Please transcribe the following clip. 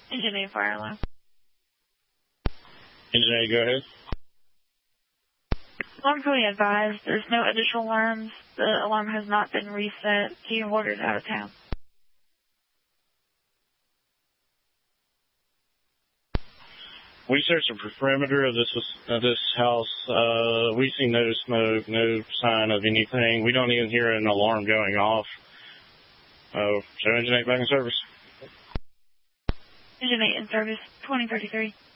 Engine 8 fire alarm. Engine 8, go ahead. Alarm fully advised. There's no additional alarms. The alarm has not been reset. Key holder is out of town. We searched the perimeter of this house. We see no smoke, no sign of anything. We don't even hear an alarm going off. So Engine 8 back in service. Engine 8 in service, 2033.